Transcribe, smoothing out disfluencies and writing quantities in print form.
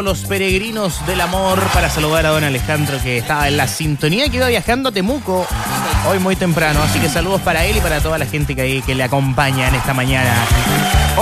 Los peregrinos del amor, para saludar a don Alejandro, que estaba en la sintonía, que iba viajando a Temuco hoy muy temprano. Así que saludos para él y para toda la gente que le acompaña en esta mañana.